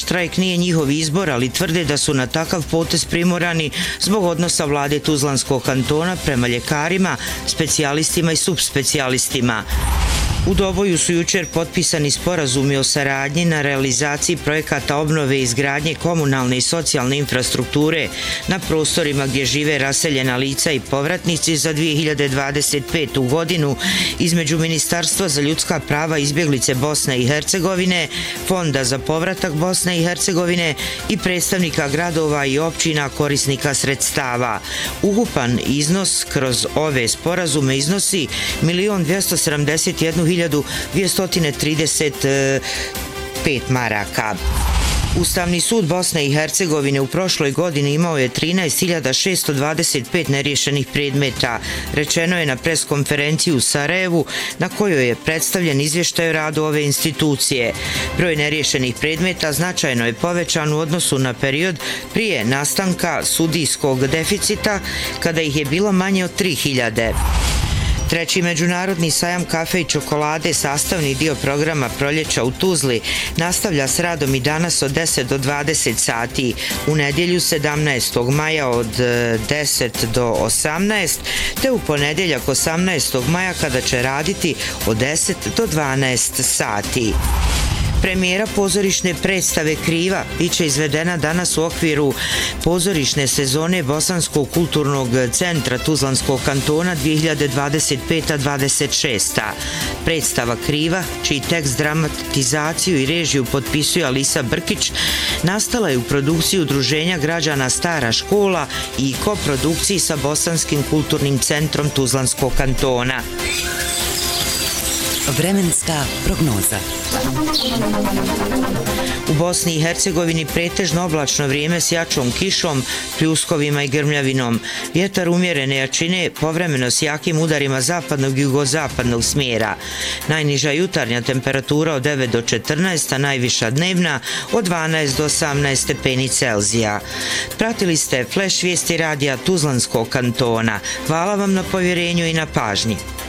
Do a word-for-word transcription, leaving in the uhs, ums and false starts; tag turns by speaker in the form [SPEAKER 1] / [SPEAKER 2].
[SPEAKER 1] štrajk nije njihov izbor, ali tvrde da su na takav potez primorani zbog odnosa vlade Tuzlanskog kantona prema ljekarima, specijalistima i subspecijalistima. U Doboju su jučer potpisani sporazumi o saradnji na realizaciji projekata obnove i izgradnje komunalne i socijalne infrastrukture na prostorima gdje žive raseljena lica i povratnici za dvije hiljade dvadeset petu. godinu između Ministarstva za ljudska prava i izbjeglice Bosne i Hercegovine, Fonda za povratak Bosne i Hercegovine i predstavnika gradova i općina korisnika sredstava. Ukupan iznos kroz ove sporazume iznosi milion dvjesto sedamdeset jednu hiljadu dvjesto trideset pet maraka. Ustavni sud Bosne i Hercegovine u prošloj godini imao je trinaest hiljada šesto dvadeset pet neriješenih predmeta, rečeno je na preskonferenciji u Sarajevu na kojoj je predstavljen izvještaj o radu ove institucije. Broj neriješenih predmeta značajno je povećan u odnosu na period prije nastanka sudijskog deficita kada ih je bilo manje od tri hiljade. Treći međunarodni sajam kafe i čokolade, sastavni dio programa Proljeća u Tuzli, nastavlja s radom i danas od deset do dvadeset sati, u nedjelju sedamnaestog maja od deset do osamnaest, te u ponedjeljak osamnaestog maja kada će raditi od deset do dvanaest sati. Premijera pozorišne predstave Kriva biće izvedena danas u okviru pozorišne sezone Bosanskog kulturnog centra Tuzlanskog kantona dvije hiljade dvadeset peta dvadeset šesta. Predstava Kriva, čiji tekst, dramatizaciju i režiju potpisuje Alisa Brkić, nastala je u produkciji Udruženja građana Stara škola i koprodukciji sa Bosanskim kulturnim centrom Tuzlanskog kantona.
[SPEAKER 2] Vremenska prognoza.
[SPEAKER 1] U Bosni i Hercegovini pretežno oblačno vrijeme s jačom kišom, pljuskovima i grmljavinom. Vjetar umjerene jačine, povremeno s jakim udarima zapadnog i jugozapadnog smjera. Najniža jutarnja temperatura od devet do četrnaest, a najviša dnevna od dvanaest do osamnaest stepeni Celzija. Pratili ste Flash vijesti radija Tuzlanskog kantona. Hvala vam na povjerenju i na pažnji.